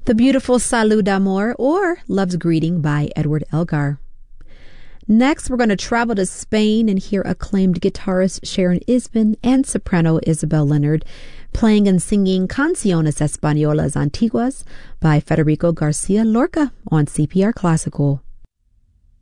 The beautiful Salud d'Amor or Love's Greeting by Edward Elgar. Next, we're going to travel to Spain and hear acclaimed guitarist Sharon Isbin and soprano Isabel Leonard playing and singing Canciones Españolas Antiguas by Federico Garcia Lorca on CPR Classical.